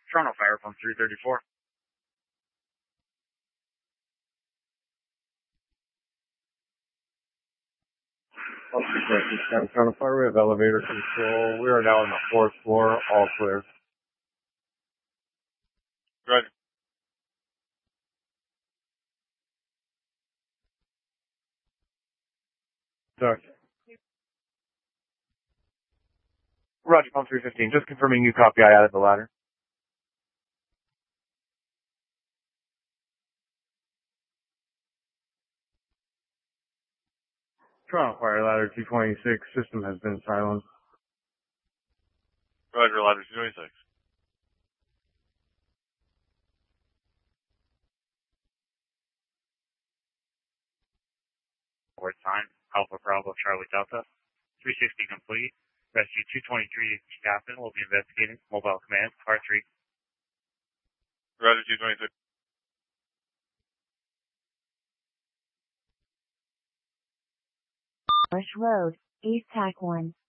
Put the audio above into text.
Toronto Fire from 334. Toronto Fire, we have elevator control. We are now on the 4th floor, all clear. Roger. Duck. Roger, Palm 315. Just confirming you copy. I added the ladder. Toronto Fire, ladder 226. System has been silenced. Roger, ladder 226. Forward sign, Alpha Bravo Charlie Delta. 360 complete. Rescue 223 captain will be investigating. Mobile command, R3. Roger, 226. Bush Road, East Tac 1.